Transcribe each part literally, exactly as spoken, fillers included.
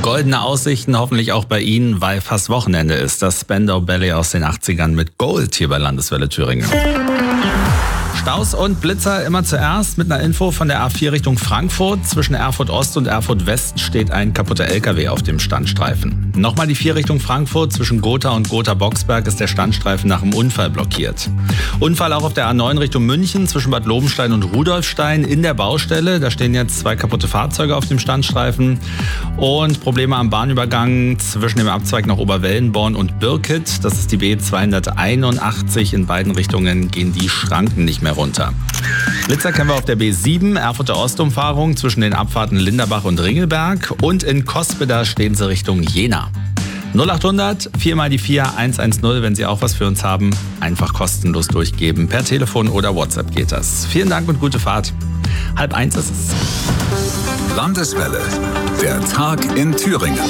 goldene Aussichten, hoffentlich auch bei Ihnen, weil fast Wochenende ist. Das Spandau Ballet aus den achtzigern mit Gold hier bei Landeswelle Thüringen. Staus und Blitzer immer zuerst mit einer Info von der A vier Richtung Frankfurt. Zwischen Erfurt Ost und Erfurt West steht ein kaputter L K W auf dem Standstreifen. Nochmal die vier Richtung Frankfurt. Zwischen Gotha und Gotha-Boxberg ist der Standstreifen nach einem Unfall blockiert. Unfall auch auf der A neun Richtung München zwischen Bad Lobenstein und Rudolfstein in der Baustelle. Da stehen jetzt zwei kaputte Fahrzeuge auf dem Standstreifen. Und Probleme am Bahnübergang zwischen dem Abzweig nach Oberwellenborn und Birket. Das ist die B zweihunderteinundachtzig. In beiden Richtungen gehen die Schranken nicht mehr runter. Blitzer kennen wir auf der B sieben, Erfurter Ostumfahrung zwischen den Abfahrten Linderbach und Ringelberg. Und in Cospeda stehen sie Richtung Jena. null achthundert, vier mal die vier, eins eins null, wenn Sie auch was für uns haben, einfach kostenlos durchgeben. Per Telefon oder WhatsApp geht das. Vielen Dank und gute Fahrt. Halb eins ist es. Landeswelle, der Tag in Thüringen.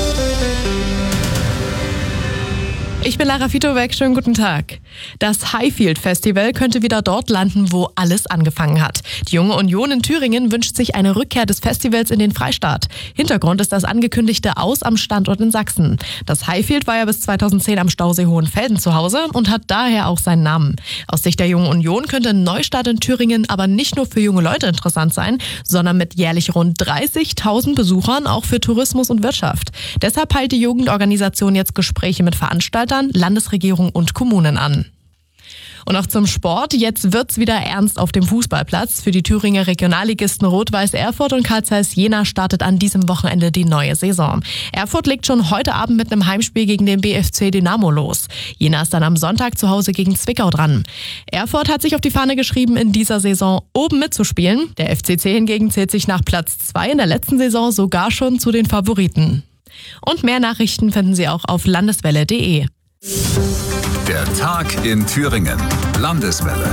Ich bin Lara Fitowek, schönen guten Tag. Das Highfield Festival könnte wieder dort landen, wo alles angefangen hat. Die Junge Union in Thüringen wünscht sich eine Rückkehr des Festivals in den Freistaat. Hintergrund ist das angekündigte Aus am Standort in Sachsen. Das Highfield war ja bis zweitausendzehn am Stausee Hohenfelden zu Hause und hat daher auch seinen Namen. Aus Sicht der Jungen Union könnte ein Neustart in Thüringen aber nicht nur für junge Leute interessant sein, sondern mit jährlich rund dreißigtausend Besuchern auch für Tourismus und Wirtschaft. Deshalb peilt die Jugendorganisation jetzt Gespräche mit Veranstaltern, Landesregierung und Kommunen an. Und auch zum Sport. Jetzt wird's wieder ernst auf dem Fußballplatz. Für die Thüringer Regionalligisten Rot-Weiß Erfurt und Karl Zeiss Jena startet an diesem Wochenende die neue Saison. Erfurt legt schon heute Abend mit einem Heimspiel gegen den B F C Dynamo los. Jena ist dann am Sonntag zu Hause gegen Zwickau dran. Erfurt hat sich auf die Fahne geschrieben, in dieser Saison oben mitzuspielen. Der F C C hingegen zählt sich nach Platz zwei in der letzten Saison sogar schon zu den Favoriten. Und mehr Nachrichten finden Sie auch auf landeswelle punkt de. Der Tag in Thüringen. Landeswelle.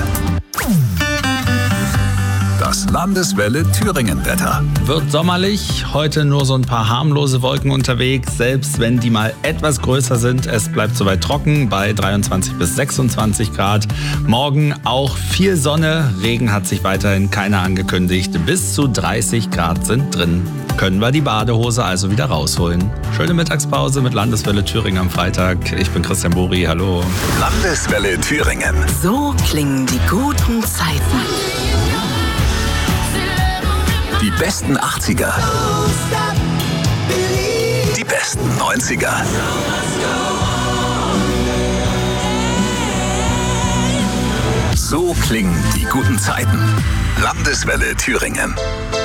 Das Landeswelle Thüringen-Wetter. Wird sommerlich, heute nur so ein paar harmlose Wolken unterwegs, selbst wenn die mal etwas größer sind. Es bleibt soweit trocken bei dreiundzwanzig bis sechsundzwanzig Grad. Morgen auch viel Sonne, Regen hat sich weiterhin keiner angekündigt. Bis zu dreißig Grad sind drin. Können wir die Badehose also wieder rausholen. Schöne Mittagspause mit Landeswelle Thüringen am Freitag. Ich bin Christian Buri, hallo. Landeswelle Thüringen. So klingen die guten Zeiten. Die besten achtziger. Die besten neunziger. So klingen die guten Zeiten. Landeswelle Thüringen.